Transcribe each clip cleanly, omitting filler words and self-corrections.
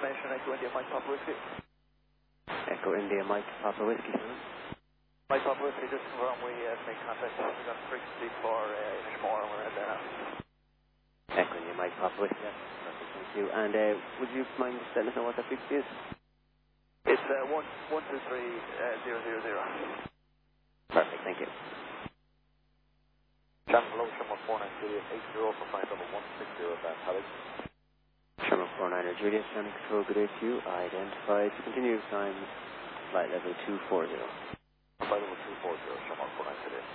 confirmation, Echo India Mike Papa Whiskey. Echo India Mike Papa Whiskey. Mike Papa Whiskey, just confirm we make contact. We've got frequency for Inishmore and we're at there now. Echo India Mike Papa Whiskey, that's perfect, thank you. And would you mind just letting us know what that frequency is? It's 123,000. Perfect, thank you. Channel below, Shamrock 49 Juliet 80 for flight level 160 at Palace. Shamrock 49er Juliet, Sonic Control, good day to you. Identified, continue time, flight level 240. Flight level 240, Shamrock 49 Juliet.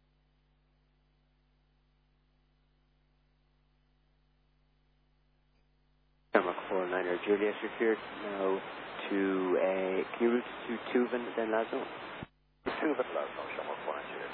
Shamrock 49er Juliet, you're cleared now to, can you route to Tuvan, then Lazo? Tuvan, Lazo, Shamrock 49 Juliet.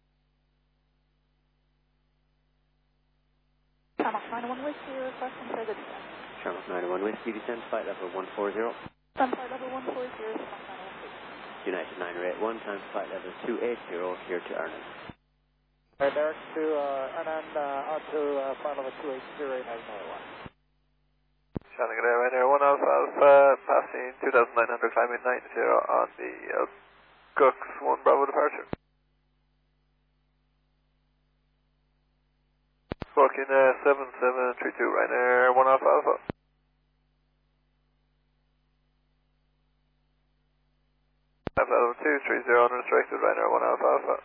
Shamrock 91 Whiskey, requesting further descent. Shamrock 91 Whiskey, descent, flight level 140. Flight level 140, Shamrock 91 Whiskey. United 981, time flight level 280, here to Arnhem. Right, Derek to Arnhem, on to flight level 280, United 981. Shannon G'day, right there, 1 Alpha, passing 2,900, climbing 90 on the Gux 1 Bravo departure. Sparking 7732, right there, 1 Alpha. Flight level 230, unrestricted, right there, 1 Alpha.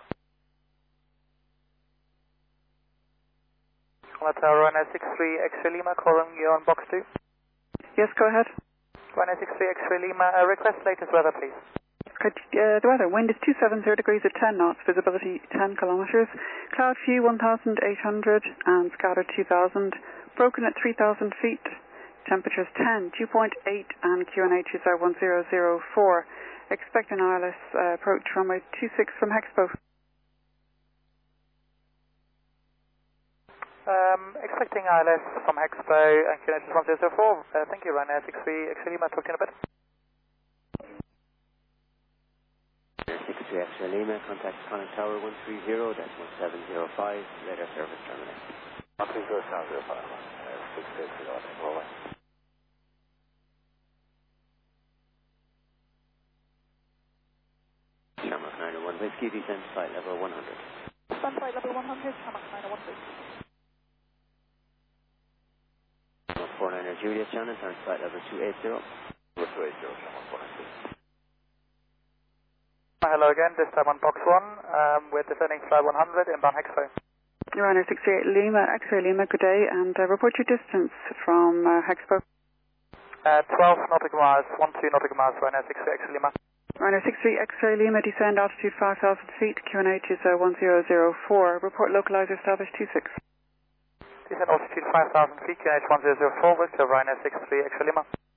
Hotel Runway 63 X-ray Lima, calling you on box 2. Yes, go ahead. Runway 63 X-ray Lima, request latest weather, please. The weather, wind is 270 degrees at 10 knots, visibility 10 kilometers, cloud few 1,800 and scattered 2,000, broken at 3,000 feet, temperatures 10, dew point 8 and QNH is 1004. Expect an ILS approach runway 26 from Hexpo. Expecting ILS from Hexpo and QNH is 1004. Thank you, runway 63 X-ray Lima, talking a bit. 63 X-ray Lima, contact Connect Tower 130, that's 1705, radar service terminated. 130, 705, 66, rolling. Shamrock 901 Whiskey, descent flight level 100. Descent flight level 100, Shamrock 901 Whiskey. 49er Juliet, Shannon, turn flight level 280. 280, Shamrock 49. Hello again, this time on box 1, we're descending flight 100, inbound Hexpo. Runner 68 Lima, X-ray Lima, good day, and report your distance from Hexpo. 12 nautical miles, 12 nautical miles, runner 63 X-ray Lima. Runner 63 X-ray Lima, descend altitude 5,000 feet, QNH is 1004. Report localizer established 26. Descend altitude 5,000 feet, QNH 1004, Victor, runner 63 X-ray Lima.